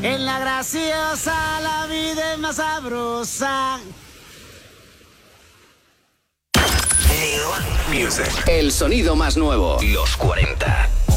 En la graciosa la vida es más sabrosa. Music. El sonido más nuevo. Los 40.